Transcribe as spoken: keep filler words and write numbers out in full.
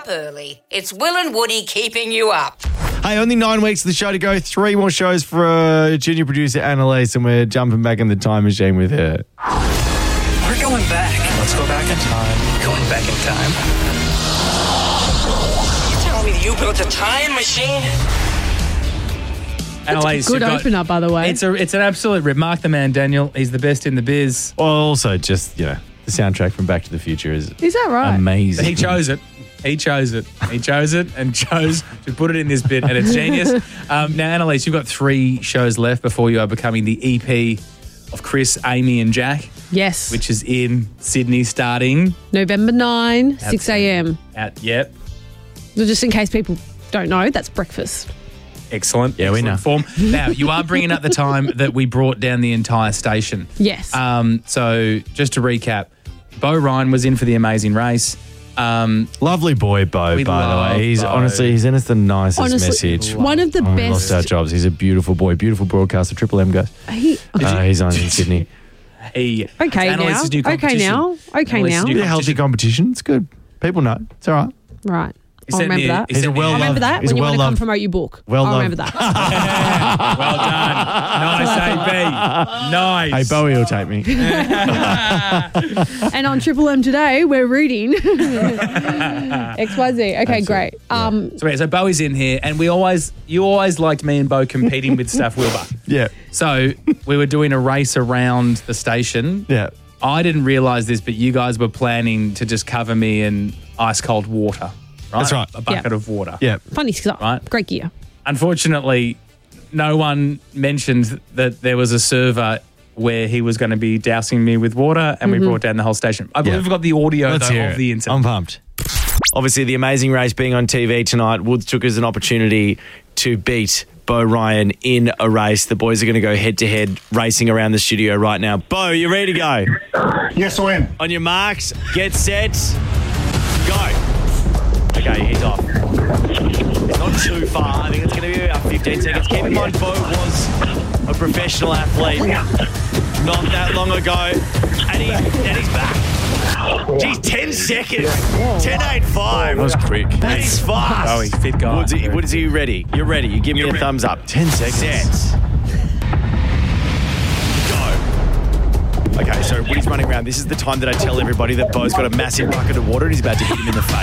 up early. It's Will and Woody keeping you up. Hey, only nine weeks of the show to go. Three more shows for uh, junior producer Annalise, and we're jumping back in the time machine with her. We're going back. Let's go back in time. Going back in time. You telling me that you built a time machine? Annalise, Good you've got- opener, by the way. It's a it's an absolute rip. Mark the man, Daniel. He's the best in the biz. Well, also just, you know, the soundtrack from Back to the Future is Is that right? amazing. He chose it. He chose it. He chose it and chose to put it in this bit, and it's genius. Um, now, Annalise, you've got three shows left before you are becoming the E P of Chris, Amy, and Jack, Yes. which is in Sydney starting November ninth, six a.m. at, yep, Just in case people don't know, that's breakfast. excellent. Yeah, we excellent know. Form. Now, you are bringing up the time that we brought down the entire station. Yes. Um, so, just to recap, Bo Ryan was in for the amazing race. Um, Lovely boy, Bo, We by the love way. He's Bo. honestly, he sent us the nicest Honestly, message. one of the Oh, we lost our best. jobs. He's a beautiful boy, beautiful broadcaster. Triple M guys. He, Uh, he's on in Sydney. he, okay, it's now. Annalise's new Okay, competition. now. Okay, Annalise's now. new Be a healthy competition. It's good. People know. It's all right. Right. He I'll sent remember me a- that. he He's sent a me well I'll loved. remember that He's when a you well want to come loved. promote your book. well I'll loved- remember that. Well done. Nice, A B. Nice. Hey, Bowie will take me. And on Triple M today, we're reading X Y Z. Okay, great. Um, So, yeah, so Bowie's in here, and we always, you always liked me and Bo competing with Steph Wilbur. Yeah. So we were doing a race around the station. Yeah. I didn't realise this, but you guys were planning to just cover me in ice cold water. Right? That's right. A bucket Yeah. of water. Yeah. funny stuff. Right. Great gear. Unfortunately, no one mentioned that there was a server where he was going to be dousing me with water, and we brought down the whole station. I believe Yeah. we've got the audio Let's though, hear of it. the incident. I'm pumped. Obviously, the Amazing Race being on T V tonight, Woods took as an opportunity to beat Bo Ryan in a race. The boys are going to go head-to-head racing around the studio right now. Bo, you ready to go? Yes, I am. On your marks, get set, go. Okay, he's off. It's not too far. I think it's going to be about fifteen seconds. Keep in mind, Bo was a professional athlete not that long ago, and, he, and he's back. Geez, ten seconds. ten eight five. That was quick. That is fast. Bowie, fit guy. Woodsy, Woodsy, you ready? You're ready. You give me a thumbs up. ten seconds. Set. Go. Okay, so Woody's running around. This is the time that I tell everybody that Bo's got a massive bucket of water and he's about to hit him in the face.